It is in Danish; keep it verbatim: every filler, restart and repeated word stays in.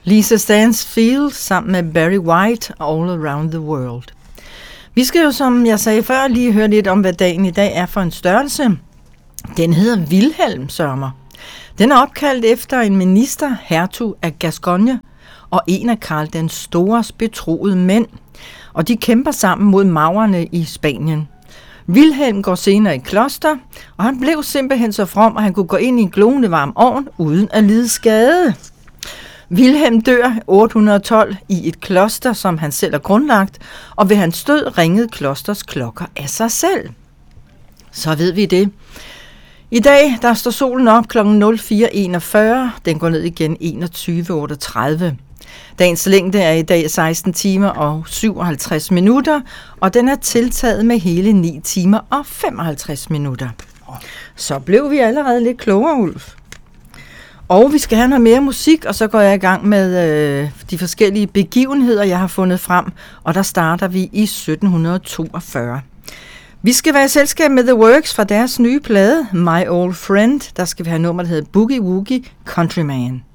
Lisa Stansfield sammen med Barry White, All Around the World. Vi skal jo, som jeg sagde før, lige høre lidt om, hvad dagen i dag er for en størrelse. Den hedder Vilhelmsommer. Den er opkaldt efter en minister, hertug af Gascogne, og en af Karl den Stores betroede mænd, og de kæmper sammen mod maurerne i Spanien. Vilhelm går senere i kloster, og han blev simpelthen så from, at han kunne gå ind i en glående varm ovn uden at lide skade. Vilhelm dør otte hundrede og tolv i et kloster, som han selv har grundlagt, og ved hans død ringede klosters klokker af sig selv. Så ved vi det. I dag der står solen op klokken nul fire enogfyrre, den går ned igen enogtyve otteogtredive. Dagens længde er i dag seksten timer og syvoghalvtreds minutter, og den er tiltaget med hele ni timer og femoghalvtreds minutter. Så blev vi allerede lidt klogere, Ulf. Og vi skal have noget mere musik, og så går jeg i gang med øh, de forskellige begivenheder, jeg har fundet frem, og der starter vi i sytten toogfyrre. Vi skal være i selskab med The Works fra deres nye plade, My Old Friend. Der skal vi have nummer, der hedder Boogie Woogie Countryman.